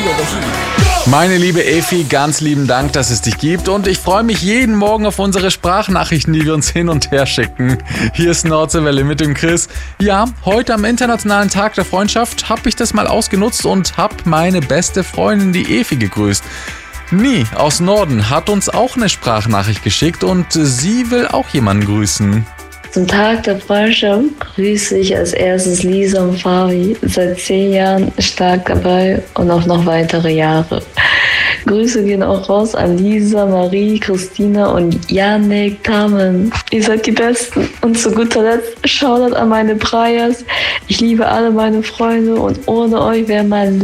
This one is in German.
Meine liebe Efi, ganz lieben Dank, dass es dich gibt und ich freue mich jeden Morgen auf unsere Sprachnachrichten, die wir uns hin und her schicken. Hier ist Nordseewelle mit dem Chris. Ja, heute am Internationalen Tag der Freundschaft habe ich das mal ausgenutzt und habe meine beste Freundin, die Efi, gegrüßt. Nie aus Norden hat uns auch eine Sprachnachricht geschickt und sie will auch jemanden grüßen. Zum Tag der Freundschaft grüße ich als erstes Lisa und Fabi, seit 10 Jahren stark dabei und auch noch weitere Jahre. Grüße gehen auch raus an Lisa, Marie, Christina und Janik, Tamen. Ihr seid die Besten. Und zu guter Letzt Shoutout an meine Prayas. Ich liebe alle meine Freunde und ohne euch wäre mein